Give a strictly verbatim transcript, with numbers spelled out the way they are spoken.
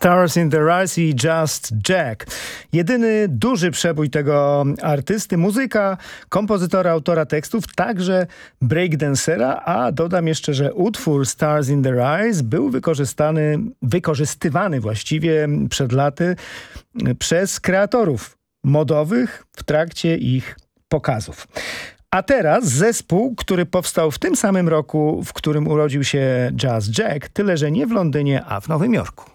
Stars in the Rise i Just Jack. Jedyny duży przebój tego artysty, muzyka, kompozytora, autora tekstów, także breakdancera, a dodam jeszcze, że utwór Stars in the Rise był wykorzystany, wykorzystywany właściwie przed laty przez kreatorów modowych w trakcie ich pokazów. A teraz zespół, który powstał w tym samym roku, w którym urodził się Just Jack, tyle że nie w Londynie, a w Nowym Jorku.